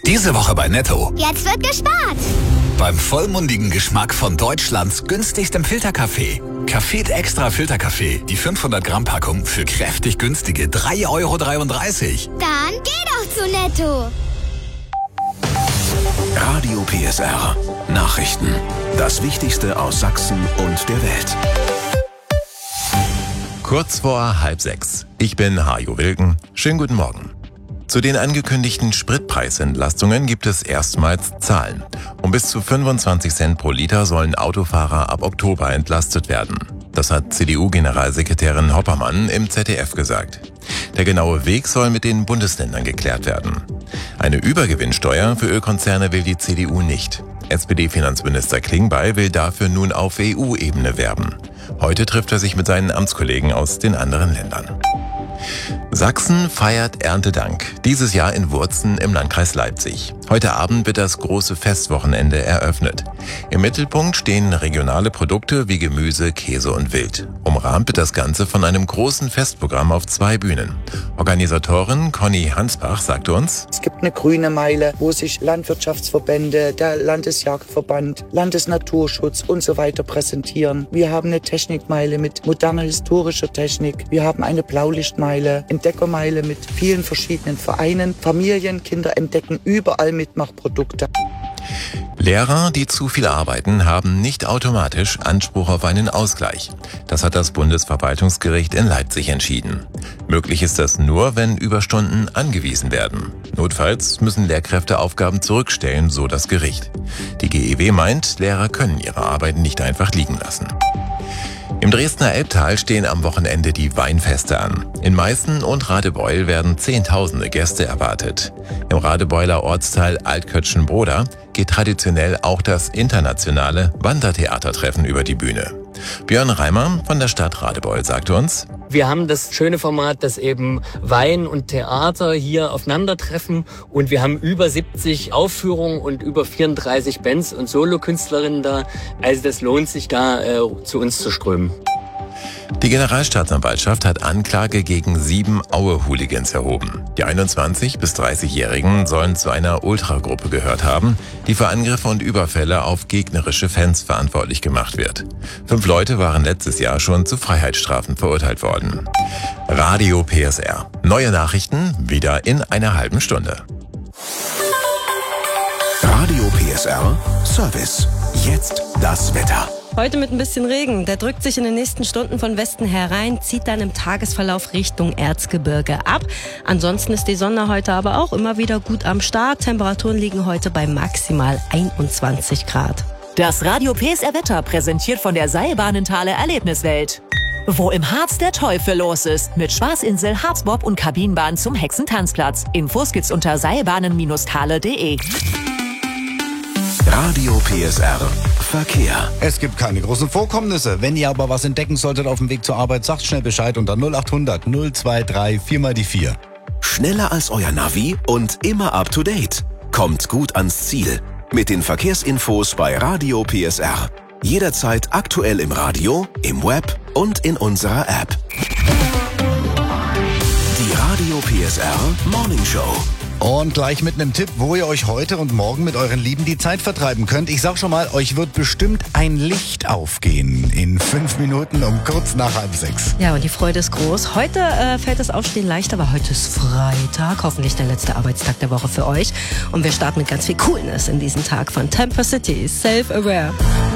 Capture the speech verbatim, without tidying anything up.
Diese Woche bei Netto. Jetzt wird gespart. Beim vollmundigen Geschmack von Deutschlands günstigstem Filterkaffee. Café Extra Filterkaffee. Die fünfhundert Gramm Packung für kräftig günstige drei Euro dreiunddreißig. Dann geh doch zu Netto. Radio P S R. Nachrichten. Das Wichtigste aus Sachsen und der Welt. Kurz vor halb sechs. Ich bin Hajo Wilken. Schönen guten Morgen. Zu den angekündigten Spritpreisentlastungen gibt es erstmals Zahlen. Um bis zu fünfundzwanzig Cent pro Liter sollen Autofahrer ab Oktober entlastet werden. Das hat C D U-Generalsekretärin Hoppermann im Z D F gesagt. Der genaue Weg soll mit den Bundesländern geklärt werden. Eine Übergewinnsteuer für Ölkonzerne will die C D U nicht. S P D-Finanzminister Klingbeil will dafür nun auf E U-Ebene werben. Heute trifft er sich mit seinen Amtskollegen aus den anderen Ländern. Sachsen feiert Erntedank, dieses Jahr in Wurzen im Landkreis Leipzig. Heute Abend wird das große Festwochenende eröffnet. Im Mittelpunkt stehen regionale Produkte wie Gemüse, Käse und Wild. Umrahmt wird das Ganze von einem großen Festprogramm auf zwei Bühnen. Organisatorin Conny Hansbach sagte uns: Es gibt eine grüne Meile, wo sich Landwirtschaftsverbände, der Landesjagdverband, Landesnaturschutz und so weiter präsentieren. Wir haben eine Technikmeile mit moderner historischer Technik. Wir haben eine Blaulichtmeile, Entdeckermeile mit vielen verschiedenen Vereinen. Familien, Kinder entdecken überall Mitmachprodukte. Lehrer, die zu viel arbeiten, haben nicht automatisch Anspruch auf einen Ausgleich. Das hat das Bundesverwaltungsgericht in Leipzig entschieden. Möglich ist das nur, wenn Überstunden angewiesen werden. Notfalls müssen Lehrkräfte Aufgaben zurückstellen, so das Gericht. Die G E W meint, Lehrer können ihre Arbeit nicht einfach liegen lassen. Im Dresdner Elbtal stehen am Wochenende die Weinfeste an. In Meißen und Radebeul werden Zehntausende Gäste erwartet. Im Radebeuler Ortsteil Altkötschen-Broda geht traditionell auch das internationale Wandertheatertreffen über die Bühne. Björn Reimer von der Stadt Radebeul sagte uns: Wir haben das schöne Format, dass eben Wein und Theater hier aufeinandertreffen, und wir haben über siebzig Aufführungen und über vierunddreißig Bands und Solokünstlerinnen da. Also das lohnt sich da äh, zu uns zu strömen. Die Generalstaatsanwaltschaft hat Anklage gegen sieben Aue-Hooligans erhoben. Die einundzwanzig- bis dreißigjährigen sollen zu einer Ultragruppe gehört haben, die für Angriffe und Überfälle auf gegnerische Fans verantwortlich gemacht wird. Fünf Leute waren letztes Jahr schon zu Freiheitsstrafen verurteilt worden. Radio P S R. Neue Nachrichten wieder in einer halben Stunde. Radio P S R Service. Jetzt das Wetter. Heute mit ein bisschen Regen. Der drückt sich in den nächsten Stunden von Westen herein, zieht dann im Tagesverlauf Richtung Erzgebirge ab. Ansonsten ist die Sonne heute aber auch immer wieder gut am Start. Temperaturen liegen heute bei maximal einundzwanzig Grad. Das Radio P S R Wetter präsentiert von der Seilbahnenthaler Erlebniswelt. Wo im Harz der Teufel los ist. Mit Spaßinsel, Harzbob und Kabinenbahn zum Hexentanzplatz. Infos gibt's unter seilbahnen Bindestrich thale punkt de. Radio P S R Verkehr. Es gibt keine großen Vorkommnisse. Wenn ihr aber was entdecken solltet auf dem Weg zur Arbeit, sagt schnell Bescheid unter null acht hundert null zwei drei vier mal die vier. Schneller als euer Navi und immer up to date. Kommt gut ans Ziel. Mit den Verkehrsinfos bei Radio P S R. Jederzeit aktuell im Radio, im Web und in unserer App. Die Radio P S R Morning Show. Und gleich mit einem Tipp, wo ihr euch heute und morgen mit euren Lieben die Zeit vertreiben könnt. Ich sag schon mal, euch wird bestimmt ein Licht aufgehen in fünf Minuten um kurz nach halb sechs. Ja, und die Freude ist groß. Heute äh, fällt das Aufstehen leichter, aber heute ist Freitag. Hoffentlich der letzte Arbeitstag der Woche für euch. Und wir starten mit ganz viel Coolness in diesen Tag von Temper City. Self-Aware.